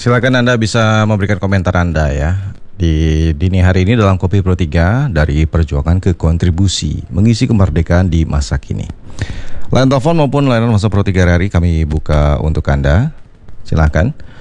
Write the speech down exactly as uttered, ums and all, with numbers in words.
Silakan Anda bisa memberikan komentar Anda ya. Di dini hari ini dalam Kopi Pro tiga, dari perjuangan ke kontribusi mengisi kemerdekaan di masa kini. Line telepon maupun layanan WhatsApp Pro tiga hari kami buka untuk Anda. Silakan.